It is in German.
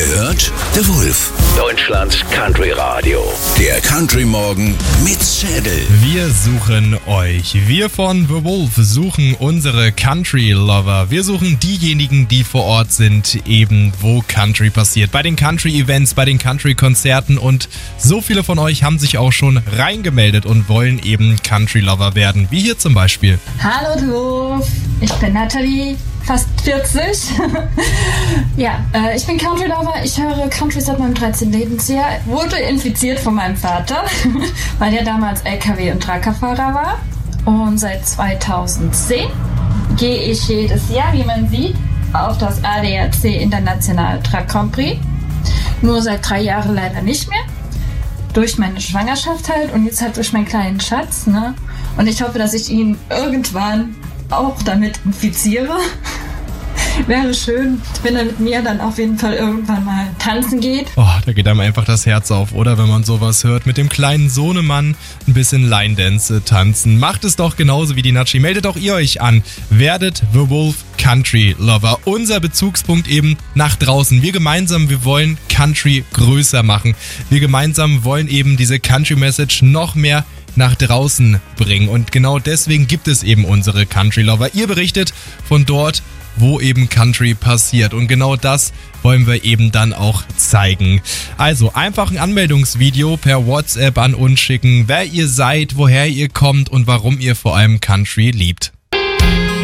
Ihr hört The Wolf, Deutschlands Country Radio. Der Country Morgen mit Schädel. Wir suchen euch. Wir von The Wolf suchen unsere Country Lover. Wir suchen diejenigen, die vor Ort sind, eben wo Country passiert. Bei den Country Events, bei den Country Konzerten, und so viele von euch haben sich auch schon reingemeldet und wollen eben Country Lover werden. Wie hier zum Beispiel. Hallo The Wolf, ich bin Nathalie. Fast 40. Ich bin Country Lover. Ich höre Country seit meinem 13. Lebensjahr. Wurde infiziert von meinem Vater, weil der damals LKW- und Truckerfahrer war. Und seit 2010 gehe ich jedes Jahr, wie man sieht, auf das ADAC International Truck Grand Prix. Nur seit 3 Jahren leider nicht mehr. Durch meine Schwangerschaft halt und jetzt halt durch meinen kleinen Schatz. Ne? Und ich hoffe, dass ich ihn irgendwann auch damit infiziere. Wäre schön, wenn er mit mir dann auf jeden Fall irgendwann mal tanzen geht. Oh, da geht einem einfach das Herz auf, oder? Wenn man sowas hört. Mit dem kleinen Sohnemann ein bisschen Line Dance tanzen. Macht es doch genauso wie die Natschi. Meldet auch ihr euch an. Werdet The Wolf Country Lover. Unser Bezugspunkt eben nach draußen. Wir gemeinsam, wir wollen Country größer machen. Wir gemeinsam wollen eben diese Country Message noch mehr nach draußen bringen. Und genau deswegen gibt es eben unsere Country Lover. Ihr berichtet von dort, wo eben Country passiert. Und genau das wollen wir eben dann auch zeigen. Also einfach ein Anmeldungsvideo per WhatsApp an uns schicken, wer ihr seid, woher ihr kommt und warum ihr vor allem Country liebt.